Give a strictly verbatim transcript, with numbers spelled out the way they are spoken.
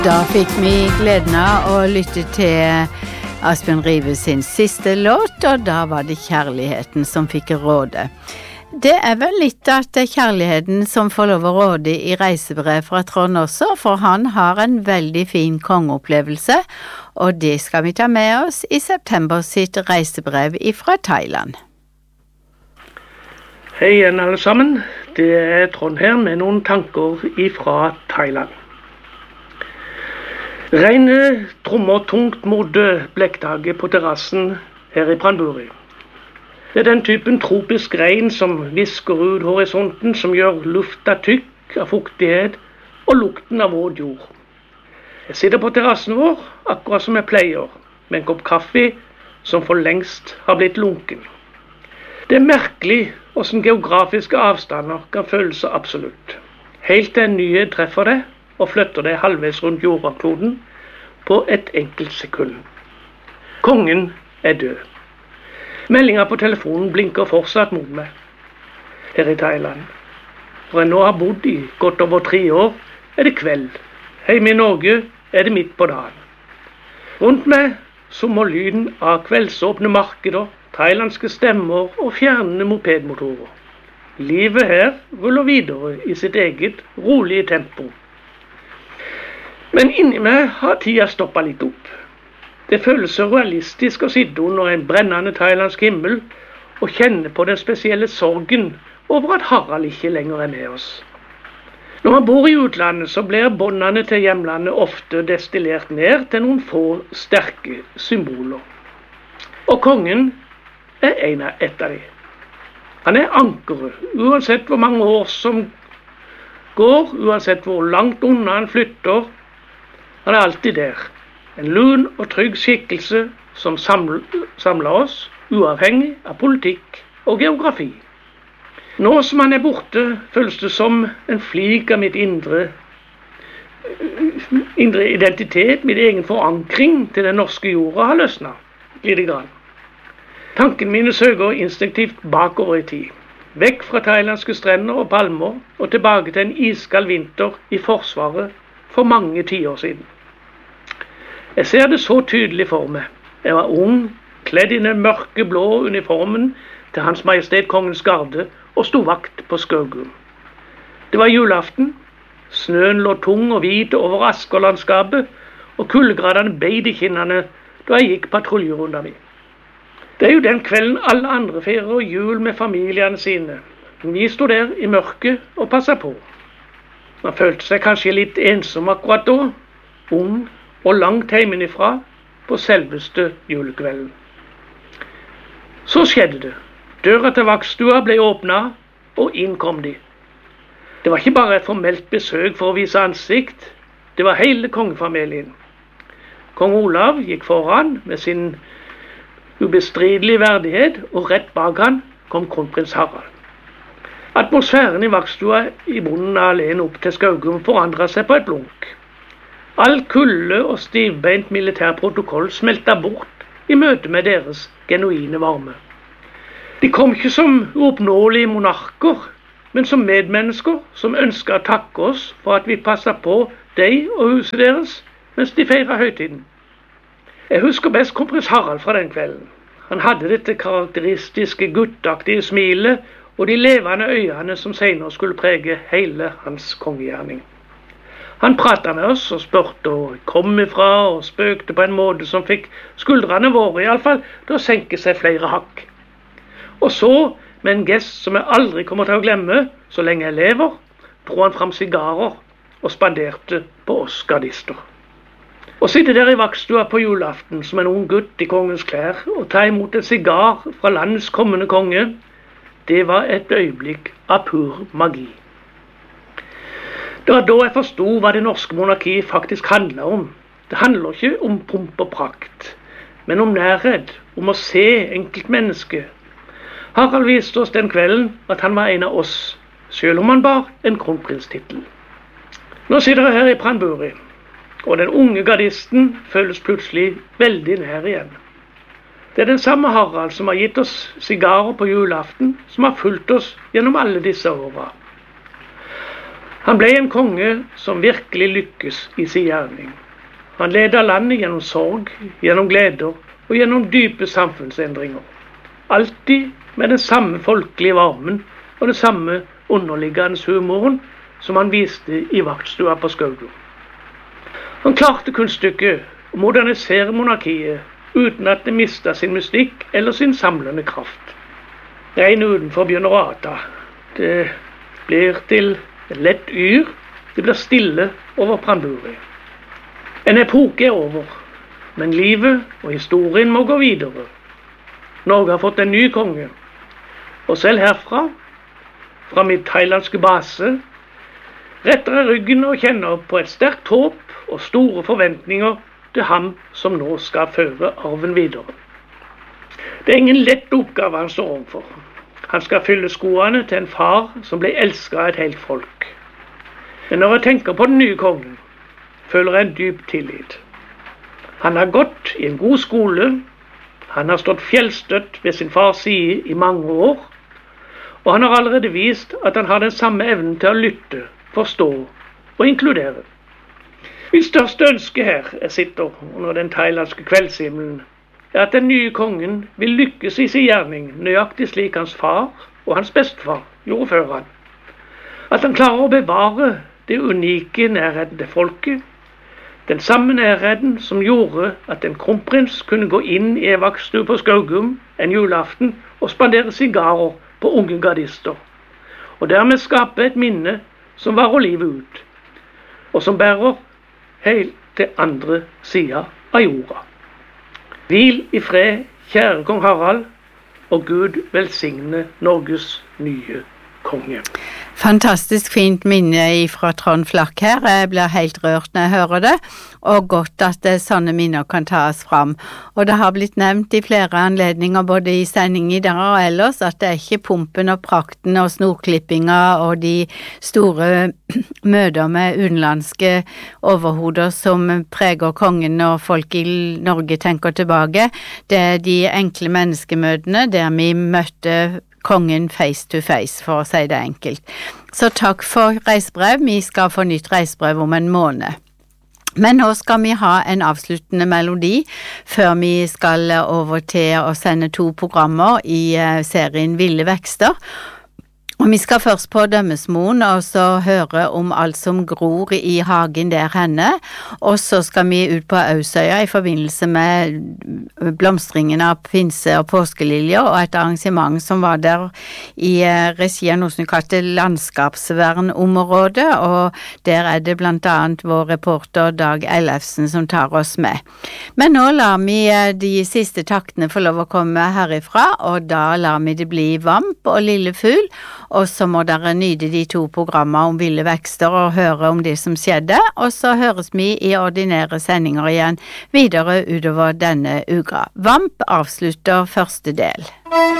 Da fikk vi gleden av å lytte til Asbjørn Rive sin siste låt, og da var det kjærligheten som fikk råde. Det er vel litt at det er kjærligheten som får lov å råde i reisebrev fra Trond også, for han har en veldig fin kongeopplevelse, og det skal vi ta med oss i september sitt reisebrev fra Thailand. Hei igjen alle sammen, det er Trond her med noen tanker fra Thailand. Regnet trommer tungt mot blekktaket på terrassen her i Pranburi. Det er den typen tropisk regn som visker ut horisonten, som gjør lufta tykk av fuktighet og lukten av våt jord. Jeg sitter på terrassen vår, akkurat som jeg pleier, med en kopp kaffe som for lengst har blitt lunken. Det er merkelig hvordan geografiske avstander kan føles så absolutt. Helt til en nyhet treffer det, og flytter det halvveis rundt jordkloden på et enkelt sekund. Kongen er død. Meldingen på telefonen blinker fortsatt mot meg her i Thailand. Hvor jeg nå har bodd i godt over tre år, er det kveld. Hjemme i Norge er det midt på dagen. Rundt meg summer lyden av kveldsåpne markeder, thailandske stemmer og fjernende mopedmotorer. Livet her ruller videre i sitt eget rolige tempo. Men inni meg har tida stoppet litt opp. Det føles så realistisk å sitte under en brennende thailandsk himmel og kjenne på den spesielle sorgen over at Harald ikke lenger er med oss. Når man bor i utlandet, så blir båndene til hjemlandet ofte destillert ned til noen få sterke symboler. Og kongen er en av et av de. Han er ankeret, uansett hvor mange år som går, uansett hvor langt unna han flytter. Han er alltid der. En lun og trygg skikkelse som samler, samler oss, uavhengig av politikk og geografi. Nå som han er borte, føles det som en flik av mitt indre, indre identitet, min egen forankring til den norske jorda har løsnet litt grann. Tankene mine søker instinktivt bakover i tid. Vekk fra thailandske strender og palmer, og tilbake til en iskald vinter i Forsvaret for mange tiår siden. Jeg ser det så tydelig for meg. Jeg var ung, kledd i den mørke blå uniformen til Hans Majestet Kongens Garde og sto vakt på Skaugum. Det var julaften, snøen lå tung og hvit over Askerlandskapet, og kuldegradene beit i kinnene da jeg gikk patruljerunda mi. Det er jo den kvelden alle andre feirer jul med familiene sine. Vi sto der i mørket og passet på. Man følte seg kanskje litt ensom akkurat da, ung og langt hjemmefra på selveste julekvelden. Så skjedde det. Døra til vaktstua ble åpnet, og inn kom de. Det var ikke bare et formelt besøk for å vise ansikt, det var hele kongefamilien. Kong Olav gikk foran med sin ubestridelig verdighet, og rett bak han kom kronprins Harald. Atmosfæren i vaktstua i bunnen av alene opp til Skaugum forandret seg på et blunk. All kulde og stivbeint militær protokoll smeltet bort i møte med deres genuine varme. De kom ikke som uoppnåelige monarker, men som medmennesker som ønsket å takke oss for at vi passet på deg og huset deres mens de feiret høytiden. Jeg husker best kronprins Harald fra den kvelden. Han hadde dette karakteristiske guttaktige smilet og de levende øyne som senere skulle prege hele hans kongegjerning. Han pratet med oss og spurte og kom ifra og spøkte på en måte som fikk skuldrene våre i alle fall til å senke seg flere hakk. Og så, med en gest som jeg aldri kommer til å glemme så lenge jeg lever, dro han fram sigarer og spanderte på oss gardister. Å sitte der i vaktstua på julaften som en ung gutt i kongens klær og ta imot en sigar fra landets kommende konge, det var et øyeblikk av pur magi. Det var da jeg forstod hva det norske monarkiet faktisk handler om. Det handler ikke om pomp og prakt, men om nærhet, om å se enkeltmennesket. Harald viste oss den kvelden at han var en av oss, selv om han bar en kronprinstittel. Nå sitter jeg her i Pranburi, og den unge gardisten føles plutselig veldig nær igjen. Det er den samme Harald som har gitt oss sigarer på julaften, som har fulgt oss gjennom alle disse årene. Han ble en konge som virkelig lykkes i sin gjerning. Han ledet landet gjennom sorg, gjennom gleder og gjennom dype samfunnsendringer. Alltid med den samme folkelige varmen og den samme underliggende humoren som han viste i vaktstua på Skaugum. Han klarte kunststykket å modernisere monarkiet uten at det mistet sin mystikk eller sin samlende kraft. Regnet utenfor begynner å ata. Det blir til lett yr, det blir stille over Brandbury. En epoke er over, men livet og historien må gå videre. Norge har fått en ny konge, og selv herfra, fra mitt thailandske base, retter jeg ryggen og kjenner på et sterkt håp og store forventninger til ham som nå skal føre arven videre. Det er ingen lett oppgave han står overfor. Han skal fylle skoene til en far som ble elsket av et helt folk. Men når jeg tenker på den nye kongen, føler jeg en dyp tillit. Han har gått i en god skole, han har stått fjellstøtt ved sin fars side i mange år, og han har allerede vist at han har den samme evnen til å lytte, forstå og inkludere. Mitt største ønske her jeg sitter under den thailandske kveldshimmelen, er at den nye kongen vil lykkes i sin gjerning nøyaktig slik hans far og hans bestefar gjorde før han. At han klarer å bevare det unike nærheten til folket, den samme nærheten som gjorde at en kronprins kunne gå inn i en vaktstue på Skaugum en julaften og spandere sigarer på unge gardister, og dermed skape et minne som varer livet ut, og som bærer helt til andre siden av jorda. Hvil i fred, kjære kong Harald, og Gud velsigne Norges nye konge. Fantastisk fint minne fra Trond Flakk her. Jeg blir helt rørt når jeg hører det, og godt at sånne minner kan tas fram. Og det har blitt nevnt i flere anledninger, både i sending i dag og ellers, at det er ikke pumpen og prakten og snorklippinga og de store møter med utenlandske overhoder som preger kongen når folk i Norge tenker tilbake. Det er de enkle menneskemøtene der vi møtte kongen face to face, for å si det enkelt. Så takk for reisebrev. Vi skal få nytt reisebrev om en måned. Men nå skal vi ha en avsluttende melodi før vi skal over til å sende to programmer i serien Ville vekster. Og vi skal først på Dømmesmoen og så høre om alt som gror i hagen der henne, og så skal vi ut på Ausøya i forbindelse med blomstringen av pinse- og påskeliljer og et arrangement som var der i regi av noe som kalte landskapsvernområdet, og der er det blant annet vår reporter Dag Ellefsen som tar oss med. Men nå lar vi de siste taktene få lov å komme herifra, og da lar vi det bli Vamp og Lille Fugl, og så må dere nyte de to programmer om ville vekster og høre om det som skjedde, og så høres vi i ordinære sendinger igjen videre utover denne uka. Vamp avslutter første del.